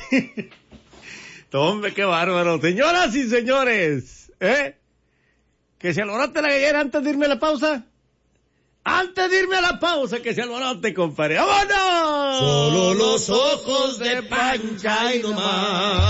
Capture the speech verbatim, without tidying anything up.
Hombre, qué bárbaro. Señoras y señores, ¿eh? Que se alborote la gallera antes de irme a la pausa. Antes de irme a la pausa, que se alborote, compadre. ¡Vámonos! Solo los ojos de Pancha y no más.